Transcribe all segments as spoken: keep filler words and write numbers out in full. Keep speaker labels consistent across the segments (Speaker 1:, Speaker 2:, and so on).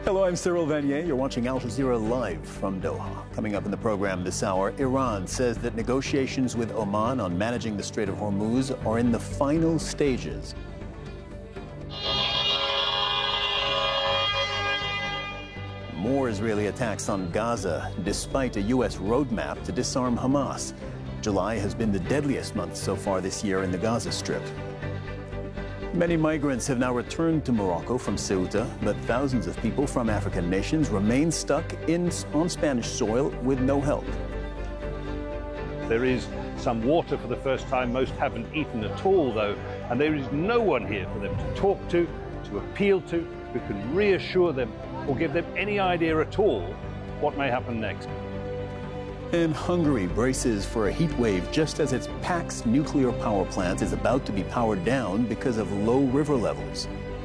Speaker 1: Hello, I'm Cyril Vanier. You're watching Al Jazeera live from Doha. Coming up in the program this hour, Iran says that negotiations with Oman on managing the Strait of Hormuz are in the final stages. More Israeli attacks on Gaza, despite a U S roadmap to disarm Hamas. July has been the deadliest month so far this year in the Gaza Strip. Many migrants have now returned to Morocco from Ceuta, but thousands of people from African nations remain stuck in, on Spanish soil with no help.
Speaker 2: There is some water for the first time. Most haven't eaten at all, though, and there is no one here for them to talk to, to appeal to, who can reassure them or give them any idea at all what may happen next.
Speaker 1: And Hungary braces for a heat wave just as its Pax nuclear power plant is about to be powered down because of low river levels.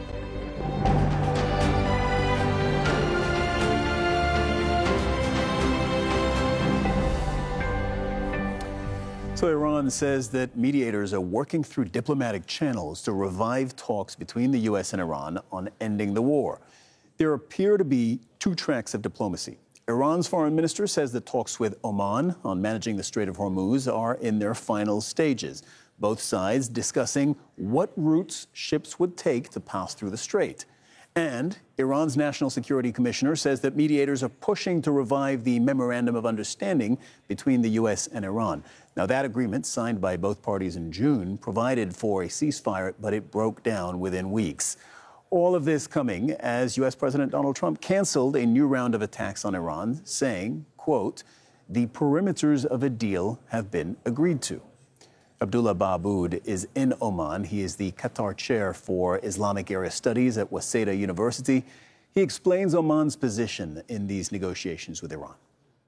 Speaker 1: So Iran says that mediators are working through diplomatic channels to revive talks between the U S and Iran on ending the war. There appear to be two tracks of diplomacy. Iran's foreign minister says that talks with Oman on managing the Strait of Hormuz are in their final stages, both sides discussing what routes ships would take to pass through the strait. And Iran's National Security Commissioner says that mediators are pushing to revive the Memorandum of Understanding between the U S and Iran. Now, that agreement, signed by both parties in June, provided for a ceasefire, but it broke down within weeks. All of this coming as U S President Donald Trump canceled a new round of attacks on Iran, saying, quote, the perimeters of a deal have been agreed to. Abdullah Baabood is in Oman. He is the Qatar Chair for Islamic Area Studies at Waseda University. He explains Oman's position in these negotiations with Iran.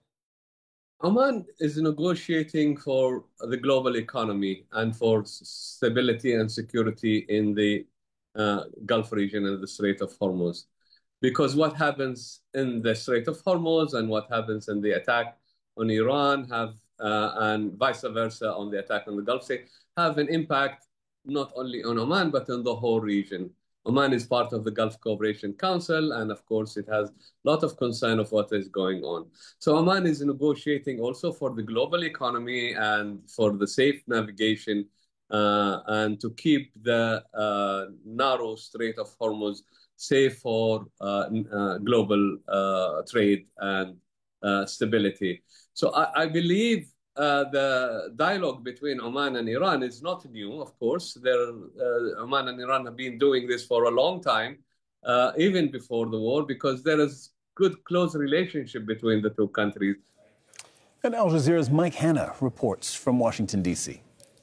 Speaker 3: Oman is negotiating for the global economy and for stability and security in the uh, Gulf region and the Strait of Hormuz. Because what happens in the Strait of Hormuz and what happens in the attack on Iran have, uh, and vice versa on the attack on the Gulf State, have an impact not only on Oman, but on the whole region. Oman is part of the Gulf Cooperation Council, and of course it has a lot of concern of what is going on. So Oman is negotiating also for the global economy and for the safe navigation uh, and to keep the uh, narrow Strait of Hormuz safe for uh, uh, global uh, trade and uh, stability. So I, I believe Uh, the dialogue between Oman and Iran is not new, of course. There, uh, Oman and Iran have been doing this for a long time, uh, even before the war, because there is good, close relationship between the two countries.
Speaker 1: And Al Jazeera's Mike Hanna reports from Washington, D C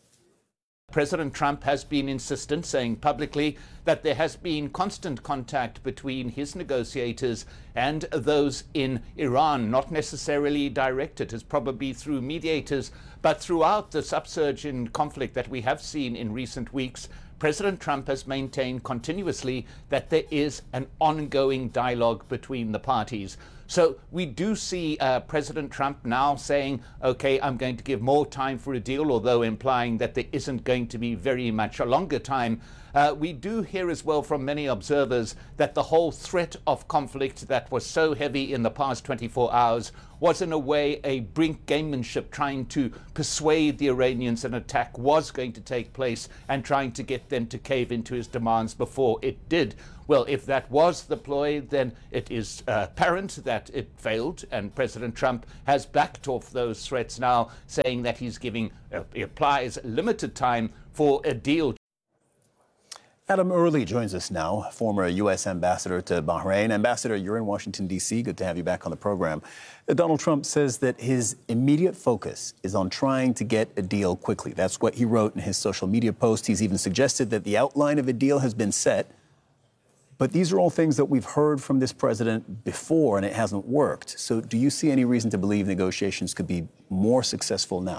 Speaker 4: President Trump has been insistent, saying publicly that there has been constant contact between his negotiators and those in Iran, not necessarily directed as probably through mediators, but throughout this upsurge in conflict that we have seen in recent weeks. President Trump has maintained continuously that there is an ongoing dialogue between the parties. So we do see uh, President Trump now saying, okay, I'm going to give more time for a deal, although implying that there isn't going to be very much a longer time. Uh, we do hear as well from many observers that the whole threat of conflict that was so heavy in the past twenty-four hours was in a way a brink gamemanship, trying to persuade the Iranians an attack was going to take place and trying to get them to cave into his demands before it did. Well, if that was the ploy, then it is uh, apparent that it failed, and President Trump has backed off those threats now, saying that he's giving, uh, he applies limited time for a deal.
Speaker 1: Adam Early joins us now, former U S ambassador to Bahrain. Ambassador, you're in Washington, D C Good to have you back on the program. Uh, Donald Trump says that his immediate focus is on trying to get a deal quickly. That's what he wrote in his social media post. He's even suggested that the outline of a deal has been set. But these are all things that we've heard from this president before, and it hasn't worked. So do you see any reason to believe negotiations could be more successful now?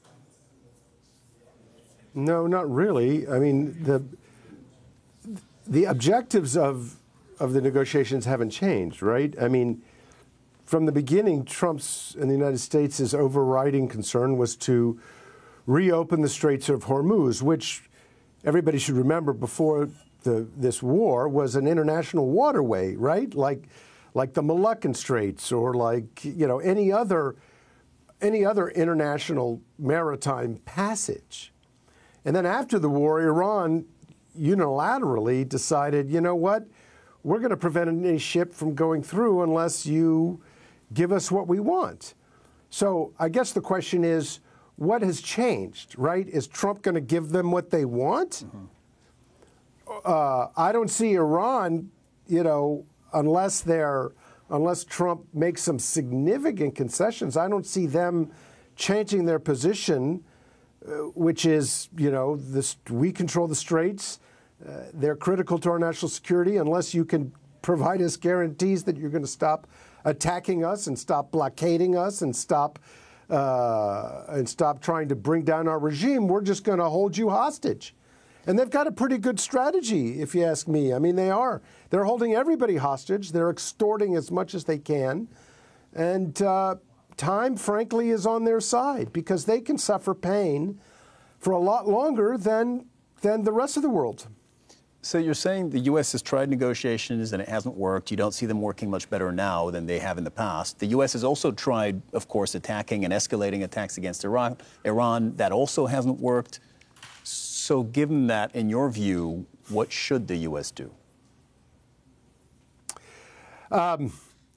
Speaker 5: No, not really. I mean, the the objectives of of the negotiations haven't changed, right? I mean, from the beginning, Trump's and the United States' overriding concern was to reopen the Straits of Hormuz, which everybody should remember before The, this war was an international waterway, right? Like, like the Moluccan Straits or like, you know, any other, any other international maritime passage. And then after the war, Iran unilaterally decided, you know what, we're going to prevent any ship from going through unless you give us what we want. So I guess the question is, what has changed, right? Is Trump going to give them what they want? Mm-hmm. uh, I don't see Iran, you know, unless they're, unless Trump makes some significant concessions, I don't see them changing their position, uh, which is, you know, this, we control the straits. Uh, they're critical to our national security unless you can provide us guarantees that you're going to stop attacking us and stop blockading us and stop uh, and stop trying to bring down our regime. We're just going to hold you hostage. And they've got a pretty good strategy, if you ask me. I mean, they are. They're holding everybody hostage. They're extorting as much as they can. And uh, time, frankly, is on their side because they can suffer pain for a lot longer than than the rest of the world.
Speaker 1: So you're saying the U S has tried negotiations and it hasn't worked. You don't see them working much better now than they have in the past. The U S has also tried, of course, attacking and escalating attacks against Iran. Iran, that also hasn't worked. So given that, in your view, what should the U S do? Um,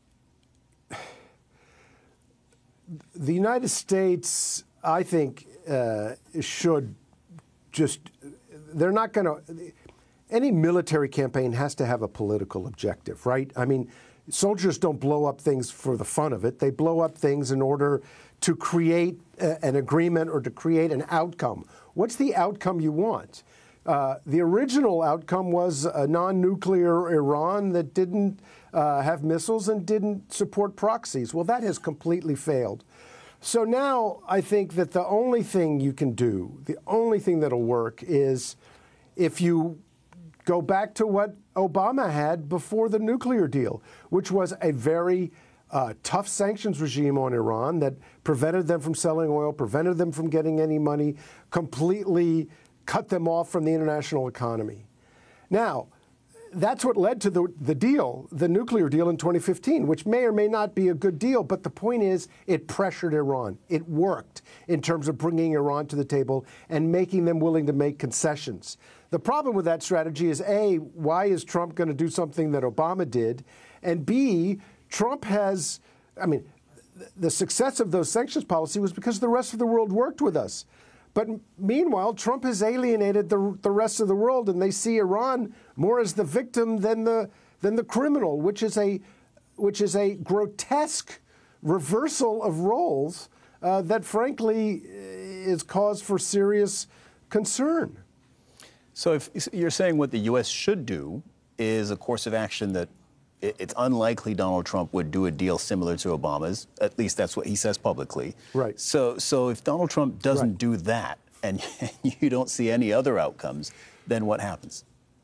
Speaker 5: the United States, I think, uh, should just, they're not going to, any military campaign has to have a political objective, right? I mean, soldiers don't blow up things for the fun of it. They blow up things in order to create a, an agreement or to create an outcome. What's the outcome you want? Uh, the original outcome was a non-nuclear Iran that didn't uh, have missiles and didn't support proxies. Well, that has completely failed. So now I think that the only thing you can do, the only thing that'll work is if you go back to what Obama had before the nuclear deal, which was a very uh, tough sanctions regime on Iran that prevented them from selling oil, prevented them from getting any money, completely cut them off from the international economy. Now, that's what led to the, the deal, the nuclear deal in twenty fifteen, which may or may not be a good deal. But the point is, it pressured Iran. It worked in terms of bringing Iran to the table and making them willing to make concessions. The problem with that strategy is, A, why is Trump going to do something that Obama did? And B, Trump has, I mean, the success of those sanctions policy was because the rest of the world worked with us. But meanwhile, Trump has alienated the, the rest of the world, and they see Iran more as the victim than the than the criminal, which is a which is a grotesque reversal of roles uh, that, frankly, is cause for serious concern.
Speaker 1: So if you're saying what the U S should do is a course of action that it's unlikely Donald Trump would do a deal similar to Obama's. At least that's what he says publicly.
Speaker 5: Right.
Speaker 1: So, so if Donald Trump doesn't
Speaker 5: right.
Speaker 1: do that and you don't see any other outcomes, then what happens?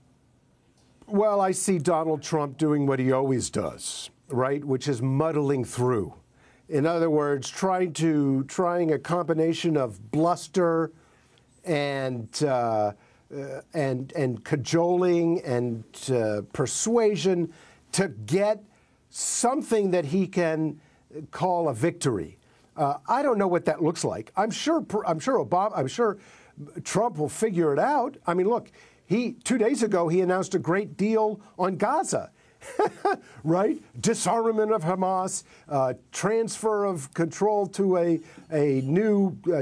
Speaker 5: Well, I see Donald Trump doing what he always does, right, which is muddling through. In other words, trying to trying a combination of bluster and uh, uh, and and cajoling and uh, persuasion to get something that he can call a victory. Uh, I don't know what that looks like. I'm sure. I'm sure Obama. I'm sure Trump will figure it out. I mean, look. He two days ago he announced a great deal on Gaza, right? Disarmament of Hamas, uh, transfer of control to a a new. Uh,